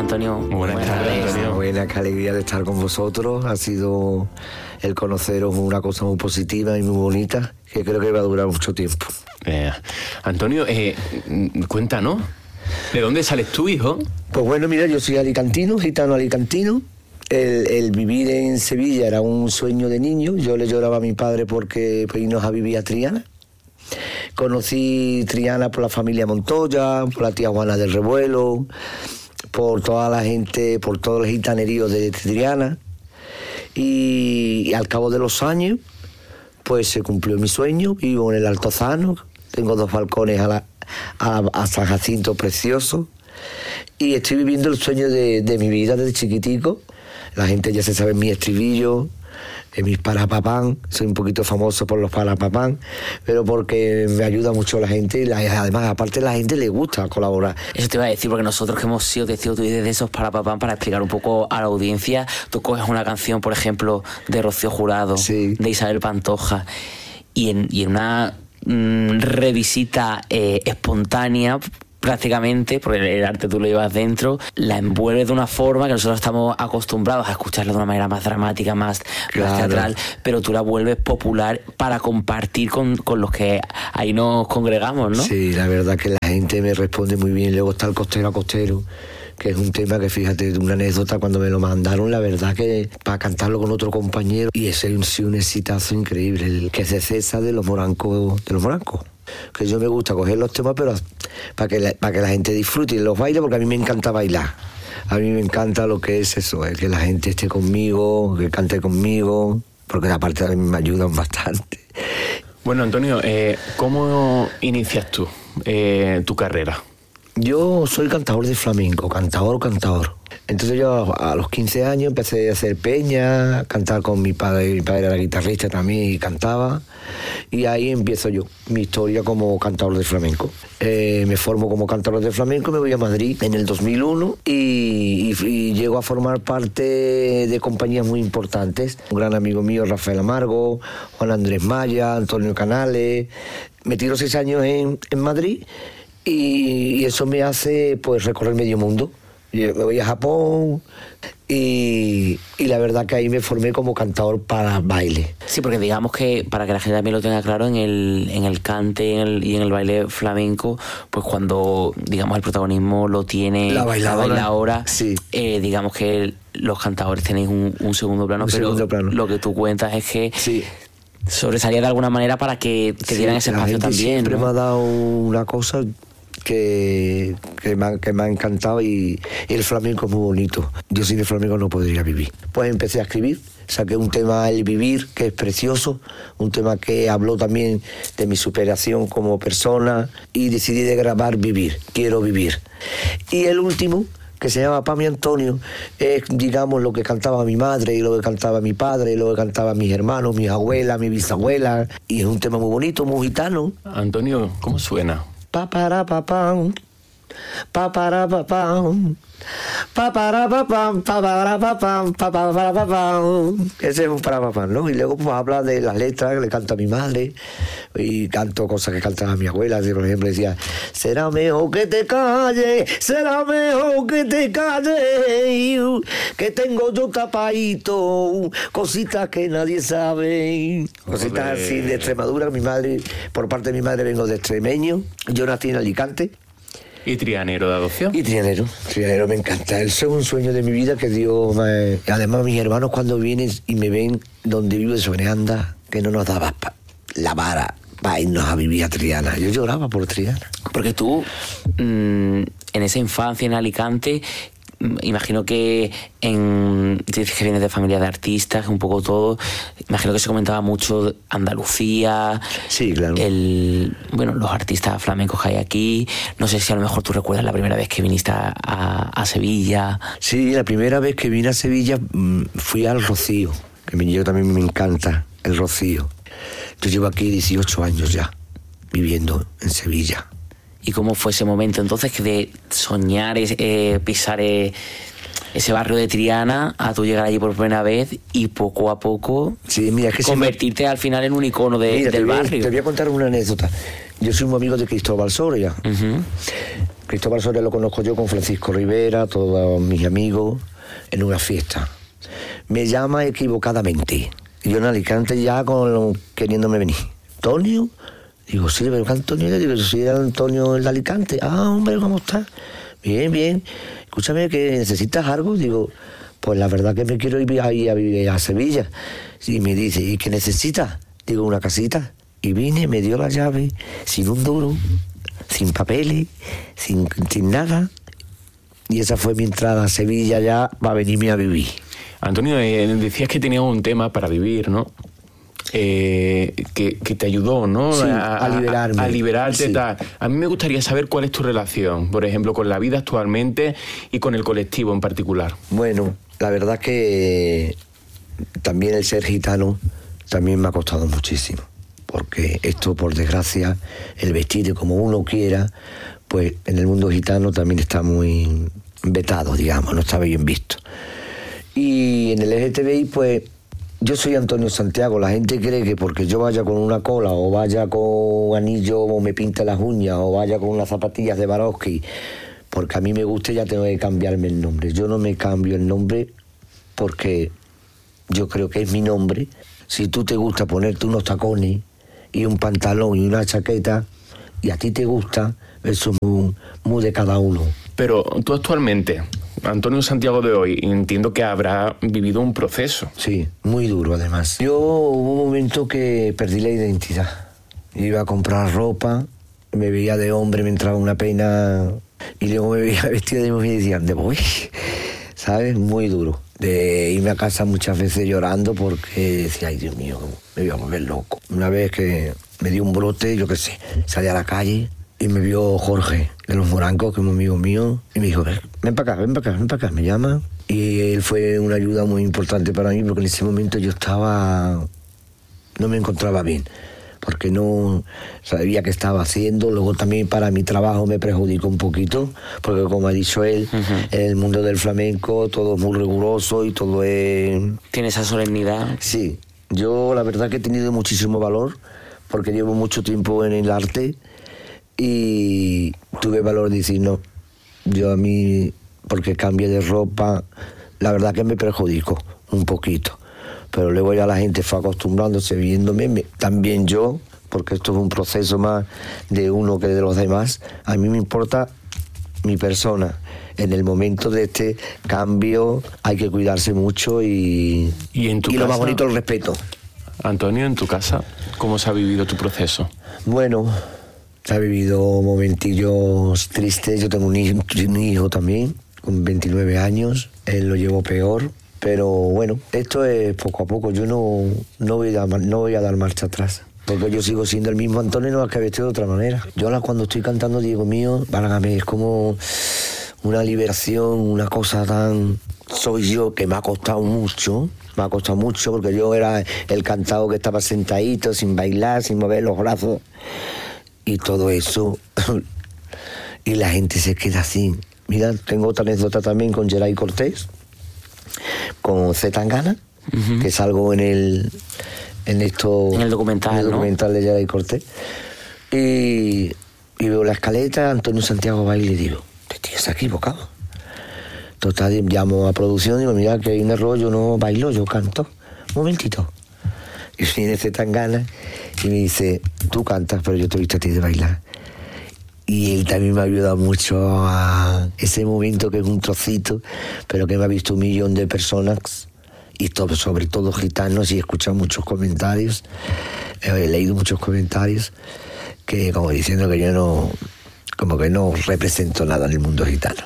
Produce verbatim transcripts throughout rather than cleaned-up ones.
Antonio. Buenas, Buenas tardes, Antonio. Buena, qué alegría de estar con vosotros. Ha sido el conoceros una cosa muy positiva y muy bonita, que creo que va a durar mucho tiempo. Eh, Antonio, eh, cuéntanos, ¿de dónde sales tú, hijo? Pues bueno, mira, yo soy alicantino, gitano alicantino. El, el vivir en Sevilla era un sueño de niño. Yo le lloraba a mi padre porque pues, íbamos a vivir a Triana. Conocí Triana por la familia Montoya, por la tía Juana del Revuelo, por toda la gente, por todo el gitanerío de Triana. Y, y al cabo de los años, pues se cumplió mi sueño. Vivo en el Altozano, tengo dos balcones a, la, a, a San Jacinto precioso. Y estoy viviendo el sueño de, de mi vida desde chiquitico. La gente ya se sabe mi estribillo, de mis parapapán. Soy un poquito famoso por los parapapán, pero porque me ayuda mucho la gente y la, además, aparte, la gente le gusta colaborar. Eso te iba a decir, porque nosotros que hemos sido testigos de esos parapapán, para explicar un poco a la audiencia, tú coges una canción, por ejemplo, de Rocío Jurado, sí, de Isabel Pantoja, y en, y en una mmm, revisita eh, espontánea, prácticamente, porque el arte tú lo llevas dentro, la envuelve de una forma que nosotros estamos acostumbrados a escucharla de una manera más dramática, más, claro, más teatral, pero tú la vuelves popular para compartir con, con los que ahí nos congregamos, ¿no? Sí, la verdad que la gente me responde muy bien. Luego está el Costero a Costero, que es un tema que, fíjate, una anécdota, cuando me lo mandaron, la verdad que para cantarlo con otro compañero, y ese es un exitazo increíble, el que se cesa de los morancos, de los morancos. Que yo me gusta coger los temas, pero para que la, para que la gente disfrute y los baile, porque a mí me encanta bailar. A mí me encanta lo que es eso, el que la gente esté conmigo, que cante conmigo, porque aparte a mí me ayudan bastante. Bueno, Antonio, eh, ¿cómo inicias tú eh, tu carrera? Yo soy cantador de flamenco, cantador, cantador. Entonces yo a los quince años empecé a hacer peña, a cantar con mi padre. Mi padre era guitarrista también y cantaba. Y ahí empiezo yo, mi historia como cantador de flamenco. Eh, me formo como cantador de flamenco, me voy a Madrid en el dos mil uno y, y, y llego a formar parte de compañías muy importantes. Un gran amigo mío, Rafael Amargo, Juan Andrés Maya, Antonio Canales. Me tiro seis años en, en Madrid y, y eso me hace pues recorrer medio mundo. Me voy a Japón y, y la verdad que ahí me formé como cantador para baile. Sí, porque digamos que, para que la gente también lo tenga claro, en el, en el cante en el, y en el baile flamenco, pues cuando, digamos, el protagonismo lo tiene la bailadora, la bailadora, sí. eh, digamos que los cantadores tenéis un, un segundo plano, un pero segundo plano. Lo que tú cuentas es que sí. sobresalía de alguna manera para que te dieran sí, ese espacio también. Siempre ¿no? me ha dado una cosa que, que, me ha, que me ha encantado y, y el flamenco es muy bonito. Yo sin el flamenco no podría vivir. Pues empecé a escribir, saqué un tema, El Vivir, que es precioso, un tema que habló también de mi superación como persona, y decidí de grabar Vivir, Quiero Vivir. Y el último, que se llama Pa' mi Antonio, es, digamos, lo que cantaba mi madre y lo que cantaba mi padre y lo que cantaban mis hermanos, mis abuelas, mis bisabuelas, y es un tema muy bonito, muy gitano. Antonio, ¿cómo suena? Pa para pa pam, pa para pa pam, pa para pa pam, pa para pa pam, pa para pa pam. Ese es un para pa pam, ¿no? Y luego pues habla de las letras que le canto a mi madre y canto cosas que cantaba mi abuela. Por ejemplo, decía: será mejor que te calle, será mejor que te calle, que tengo yo tapadito, cositas que nadie sabe. Cositas así de Extremadura. Mi madre, por parte de mi madre vengo de extremeño. Yo nací en Alicante. ¿Y trianero de adopción? Y trianero, trianero me encanta. Eso es un sueño de mi vida que Dios me... Además, mis hermanos cuando vienen y me ven donde vivo de Soneanda, que no nos daba la vara para irnos a vivir a Triana. Yo lloraba por Triana. Porque tú, mmm, en esa infancia en Alicante, imagino que en dices que vienes de familia de artistas, un poco todo, imagino que se comentaba mucho Andalucía, sí, claro, el, bueno, los artistas flamencos que hay aquí. No sé si a lo mejor tú recuerdas la primera vez que viniste a, a, a Sevilla. Sí, la primera vez que vine a Sevilla fui al Rocío, que yo también me encanta el Rocío. Yo llevo aquí dieciocho años ya viviendo en Sevilla. ¿Y cómo fue ese momento entonces que de soñar, eh, pisar eh, ese barrio de Triana, a tú llegar allí por primera vez y poco a poco sí, mira, es que convertirte me... al final en un icono de, mira, del te voy, barrio? Te voy a contar una anécdota. Yo soy muy amigo de Cristóbal Soria. Uh-huh. Cristóbal Soria lo conozco yo con Francisco Rivera, todos mis amigos, en una fiesta. Me llama equivocadamente. Y yo en Alicante ya con, queriéndome venir. ¿Antonio? Digo, sí, pero Antonio, digo, yo soy el Antonio el de Alicante. Ah, hombre, ¿cómo estás? Bien, bien. Escúchame, ¿que necesitas algo? Digo, pues la verdad que me quiero ir a, ir a vivir a Sevilla. Y me dice, ¿y qué necesitas? Digo, una casita. Y vine, me dio la llave, sin un duro, sin papeles, sin, sin nada. Y esa fue mi entrada a Sevilla ya para venirme a vivir. Antonio, eh, decías que tenías un tema para vivir, ¿no? Eh, que, que te ayudó, ¿no? Sí, a, a liberarme. A, a liberarte, sí. Tal. A mí me gustaría saber cuál es tu relación, por ejemplo, con la vida actualmente y con el colectivo en particular. Bueno, la verdad que también el ser gitano también me ha costado muchísimo. Porque esto, por desgracia, el vestir como uno quiera, pues en el mundo gitano también está muy vetado, digamos, no está bien visto. Y en el L G T B I, pues, yo soy Antonio Santiago. La gente cree que porque yo vaya con una cola, o vaya con anillo, o me pinte las uñas, o vaya con unas zapatillas de Swarovski, porque a mí me guste, ya tengo que cambiarme el nombre. Yo no me cambio el nombre porque yo creo que es mi nombre. Si tú te gusta ponerte unos tacones y un pantalón y una chaqueta, y a ti te gusta, eso es muy, muy de cada uno. Pero tú actualmente, Antonio Santiago de hoy, entiendo que habrá vivido un proceso. Sí, muy duro además. Yo hubo un momento que perdí la identidad. Iba a comprar ropa, me veía de hombre, me entraba una pena, y luego me veía vestido de mujer y decía, ¿dónde voy? ¿Sabes? Muy duro. De irme a casa muchas veces llorando porque decía, ay Dios mío, me voy a volver loco. Una vez que me dio un brote, yo qué sé, salí a la calle y me vio Jorge de los Morancos, que es un amigo mío, y me dijo, ven para acá, ven para acá, ven para acá, me llama. Y él fue una ayuda muy importante para mí porque en ese momento yo estaba, no me encontraba bien, porque no sabía qué estaba haciendo. Luego también para mi trabajo me perjudicó un poquito, porque como ha dicho él, uh-huh. en el mundo del flamenco todo es muy riguroso y todo es... ¿Tiene esa solemnidad? Sí, yo la verdad que he tenido muchísimo valor, porque llevo mucho tiempo en el arte y tuve valor de decir, no, yo a mí, porque cambié de ropa, la verdad que me perjudicó un poquito. Pero luego ya la gente fue acostumbrándose, viéndome, me, también yo, porque esto es un proceso más de uno que de los demás. A mí me importa mi persona. En el momento de este cambio hay que cuidarse mucho y, y, en tu y casa, lo más bonito, el respeto. Antonio, en tu casa, ¿cómo se ha vivido tu proceso? Bueno, se ha vivido momentillos tristes. Yo tengo un hijo, un hijo también, con veintinueve años, él lo llevó peor. Pero bueno, esto es poco a poco. Yo no, no, voy a, no voy a dar marcha atrás, porque yo sigo siendo el mismo Antonio, no es que vestido de otra manera. Yo ahora cuando estoy cantando Diego mío, válgame, es como una liberación, una cosa tan... Soy yo, que me ha costado mucho, me ha costado mucho, porque yo era el cantado que estaba sentadito, sin bailar, sin mover los brazos, y todo eso, y la gente se queda así. Mira, tengo otra anécdota también con Geray Cortés, con Z Tangana, uh-huh. que salgo en el en esto en el documental, en el documental ¿no? de Geray Cortés, y, y veo la escaleta, Antonio Santiago baila y digo, este tío se ha equivocado. Total, llamo a producción y digo, mira que hay un error, yo no bailo, yo canto, un momentito. Y viene Z Tangana y me dice, tú cantas, pero yo te he visto a ti de bailar. Y él también me ha ayudado mucho a ese momento, que es un trocito, pero que me ha visto un millón de personas, y todo, sobre todo gitanos, y he escuchado muchos comentarios, he leído muchos comentarios, que como diciendo que yo no, como que no represento nada en el mundo gitano.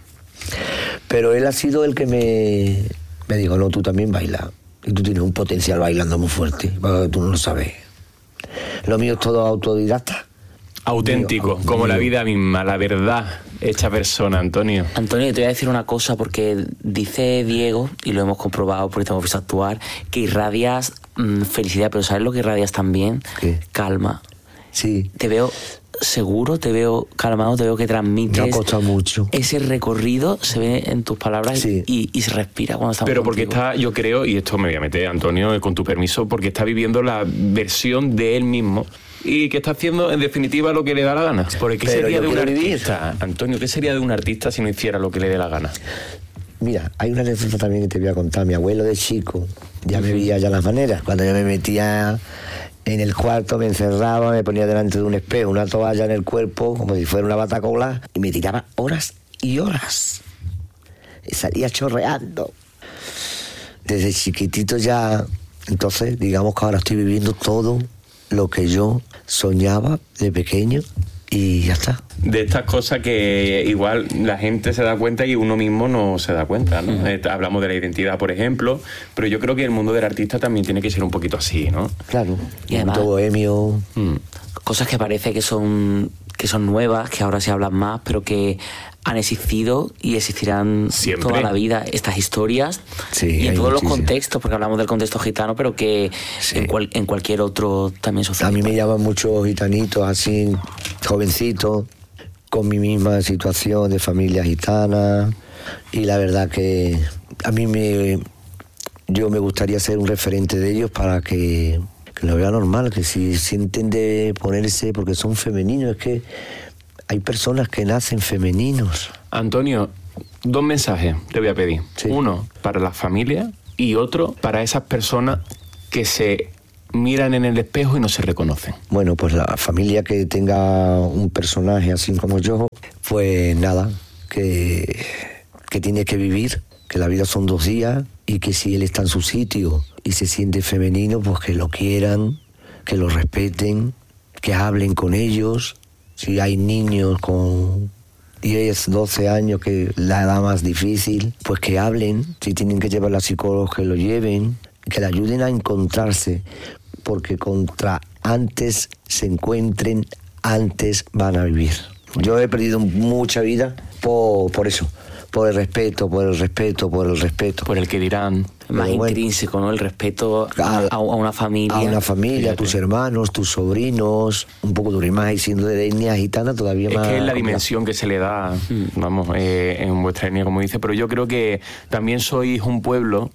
Pero él ha sido el que me, me dijo, no, tú también bailas, y tú tienes un potencial bailando muy fuerte, porque tú no lo sabes. Lo mío es todo autodidacta. Auténtico, Dios, como Dios. La vida misma, la verdad hecha persona, Antonio. Antonio, te voy a decir una cosa, porque dice Diego, y lo hemos comprobado porque te hemos visto actuar, que irradias mmm, felicidad, pero ¿sabes lo que irradias también? ¿Qué? Calma. Sí. Te veo seguro, te veo calmado, te veo que transmites. Me ha costado mucho. Ese recorrido se ve en tus palabras, sí. y, y se respira cuando estamos Pero porque contigo. está, yo creo, y esto me voy a meter, Antonio, con tu permiso, porque está viviendo la versión de él mismo y que está haciendo en definitiva lo que le da la gana. Porque ¿qué Pero sería de yo un quiero vivir. artista, Antonio? ¿Qué sería de un artista si no hiciera lo que le dé la gana? Mira, hay una anécdota también que te voy a contar. Mi abuelo de chico ya me veía ya las maneras. Cuando yo me metía en el cuarto, me encerraba, me ponía delante de un espejo, una toalla en el cuerpo, como si fuera una batacola, y me tiraba horas y horas. Y salía chorreando. Desde chiquitito ya, entonces, digamos que ahora estoy viviendo todo lo que yo soñaba de pequeño y ya está. De estas cosas que igual la gente se da cuenta y uno mismo no se da cuenta, ¿no? Uh-huh. Hablamos de la identidad, por ejemplo, pero yo creo que el mundo del artista también tiene que ser un poquito así, ¿no? Claro, y además, un bohemio. Mm, cosas que parece que son, que son nuevas, que ahora se hablan más, pero que han existido y existirán siempre toda la vida estas historias, sí, y en todos muchísimo. los contextos, porque hablamos del contexto gitano, pero que sí. en, cual, en cualquier otro también sucede. A mí me llaman muchos gitanitos así, jovencitos, con mi misma situación de familia gitana, y la verdad que a mí me yo me gustaría ser un referente de ellos para que, que lo vea normal, que si sienten de ponerse, porque son femeninos, es que hay personas que nacen femeninos. Antonio, dos mensajes te voy a pedir. Sí. Uno para la familia y otro para esas personas que se miran en el espejo y no se reconocen. Bueno, pues la familia que tenga un personaje así como yo, pues nada, que, que tiene que vivir, que la vida son dos días y que si él está en su sitio y se siente femenino, pues que lo quieran, que lo respeten, que hablen con ellos. Si hay niños con diez, doce años, que es la edad más difícil, pues que hablen. Si tienen que llevar a psicólogos, que lo lleven, que le ayuden a encontrarse, porque contra antes se encuentren, antes van a vivir. Yo he perdido mucha vida por, por eso, por el respeto, por el respeto, por el respeto. Por el que dirán. Más bueno, intrínseco, ¿no? El respeto a, a una familia. A una familia, a tus hermanos, tus sobrinos, un poco duro. Y más, y siendo de etnia gitana todavía es más... Es que es la dimensión que se le da, vamos, eh, en vuestra etnia, como dice, pero yo creo que también sois un pueblo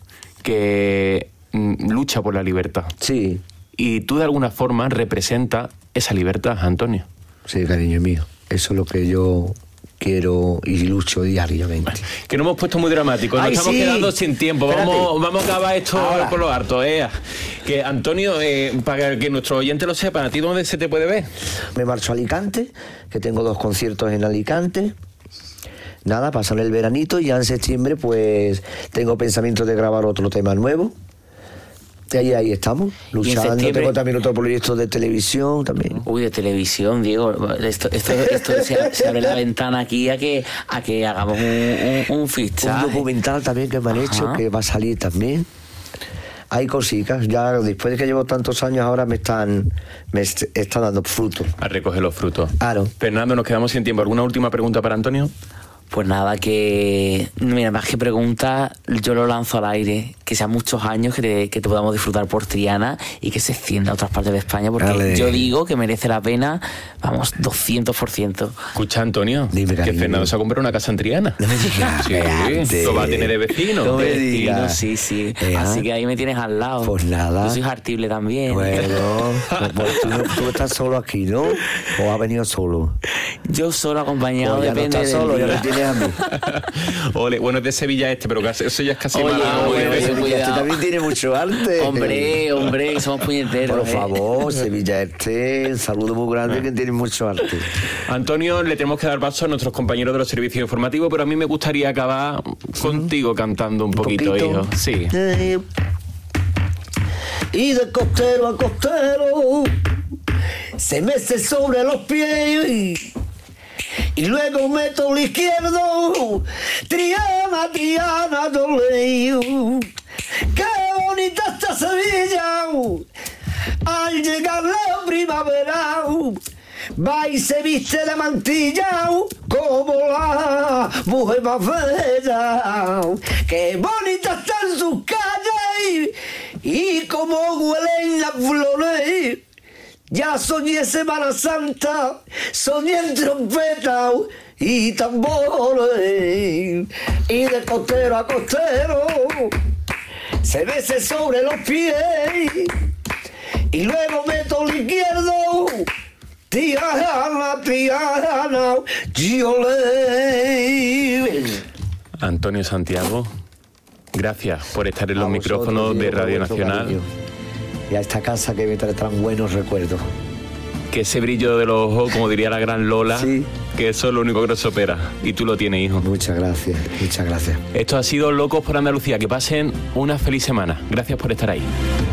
que mm, lucha por la libertad. Sí. Y tú, de alguna forma, representas esa libertad, Antonio. Sí, cariño mío. Eso es lo que yo... quiero y lucho diariamente. Que nos hemos puesto muy dramáticos, nos Ay, estamos sí. quedando sin tiempo. Vamos, vamos a acabar esto Ahora. por lo harto. Eh. Que Antonio, eh, para que nuestros oyentes lo sepan, ¿a ti dónde se te puede ver? Me marcho a Alicante, que tengo dos conciertos en Alicante. Nada, pasan el veranito y ya en septiembre pues tengo pensamiento de grabar otro tema nuevo. Y ahí, ahí estamos, luchando. Tengo también otro proyecto de televisión también. Uy, de televisión, Diego. Esto, esto, esto se, se abre la ventana aquí a que, a que hagamos un, un, un fichaje. Un documental también que me han Ajá. hecho, que va a salir también. Hay cositas, ya después de que llevo tantos años ahora me están me est- están dando frutos. A recoger los frutos. Claro. Fernando, nos quedamos sin tiempo. ¿Alguna última pregunta para Antonio? Pues nada, que... Mira, más que pregunta, yo lo lanzo al aire. Que sean muchos años que te, que te podamos disfrutar por Triana y que se extienda a otras partes de España, porque Dale. yo digo que merece la pena, vamos, doscientos por ciento. Escucha, Antonio, Dime, que Fernando se ha comprado una casa en Triana. No me digas. Sí, lo va a tener de vecino. No me de digas. vecino, sí, sí. ¿Eh? Así que ahí me tienes al lado. Pues nada. Yo soy jartible también. Bueno, pues tú, tú estás solo aquí, ¿no? ¿O has venido solo? Yo solo acompañado, pues ya depende no estás solo, del día. ya me tienes a mí. Ole, bueno, es de Sevilla este, pero casi, eso ya es casi Oye, malo. oye, oye, Sevilla este también tiene mucho arte. Hombre, hombre, somos puñeteros. Por eh. favor, Sevilla este, un saludo muy grande, que tiene mucho arte. Antonio, le tenemos que dar paso a nuestros compañeros de los servicios informativos, pero a mí me gustaría acabar contigo cantando un, un poquito, poquito, hijo. Sí. Eh, y de costero a costero se mece sobre los pies y, y luego meto el izquierdo, Triana, Triana, Toledo. ¡Qué bonita está Sevilla! Al llegar la primavera, va y se viste de mantilla como la mujer más bella. ¡Qué bonita están sus calles! Y como huelen las flores. Ya soñé Semana Santa, soñé en trompeta y tambores. Y de costero a costero se mece sobre los pies y luego meto el izquierdo. Tiana, Tiana, yo le... Antonio Santiago, gracias por estar en los micrófonos de Radio Nacional. Y a esta casa que me trae tan buenos recuerdos. Que ese brillo de los ojos, como diría la gran Lola, sí, que eso es lo único que nos opera. Y tú lo tienes, hijo. Muchas gracias, muchas gracias. Esto ha sido Locos por Andalucía. Que pasen una feliz semana. Gracias por estar ahí.